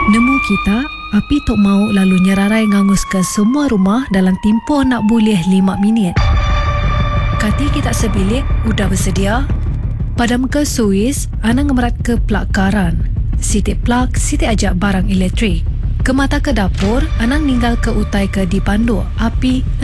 Nemu kita, api tok mau lalu nyerarai ngangus ke semua rumah dalam tempoh nak boleh 5 minit. Kati kita sebilik, udah bersedia? Padam ke suis, Ana ngemerat ke plak karan. Sitik plak, sitik ajak barang elektrik. Ke mata ke dapur, Ana ninggal ke utai ke dipandu api